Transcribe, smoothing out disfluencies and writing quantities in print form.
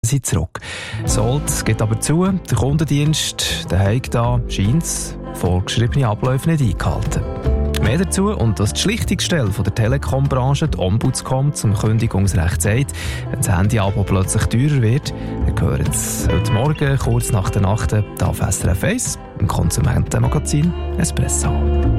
sie zurück. Salt geht aber zu, der Kundendienst, der hat da, scheint vorgeschriebene Abläufe nicht eingehalten. Mehr dazu und dass die Schlichtungsstelle von der Telekom-Branche, die Ombudscom, zum Kündigungsrecht sagt, wenn das Handyabo plötzlich teurer wird, dann hören Sie heute Morgen, kurz nach der Nacht, auf SRF 1, im Konsumentenmagazin Espresso.